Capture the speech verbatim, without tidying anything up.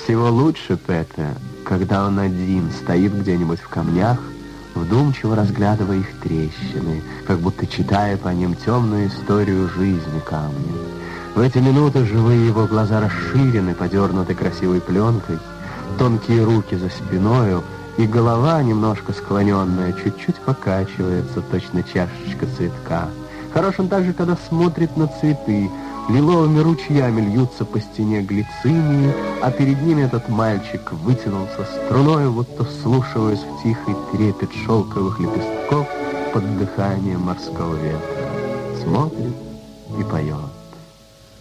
Всего лучше Петя, когда он один стоит где-нибудь в камнях, вдумчиво разглядывая их трещины, как будто читая по ним темную историю жизни камня. В эти минуты живые его глаза расширены, подернуты красивой пленкой, тонкие руки за спиною, и голова, немножко склоненная, чуть-чуть покачивается, точно чашечка цветка. Хорош он также, когда смотрит на цветы. Лиловыми ручьями льются по стене глицинии, а перед ними этот мальчик вытянулся струною, будто вслушиваясь в тихий трепет шелковых лепестков под дыханием морского ветра. Смотрит и поет.